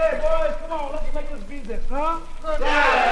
Hey, boys, come on, let's make this business, huh? Yeah.